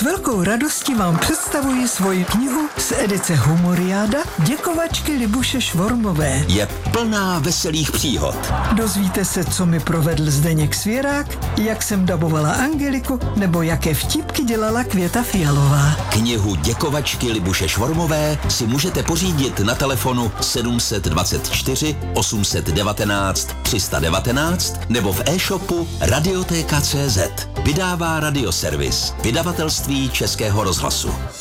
velkou radostí vám představuji svoji knihu z edice Humoriáda Děkovačky Libuše Švormové. Je plná veselých příhod. Dozvíte se, co mi provedl Zdeněk Svěrák, jak jsem dabovala Angeliku, nebo jaké vtipky dělala Květa Fialová. Knihu Děkovačky Libuše Švormové si můžete pořídit na telefonu 724 819 319 nebo v e-shopu Radioteka.cz. Vydává Radioservis, vydavatelství Českého rozhlasu.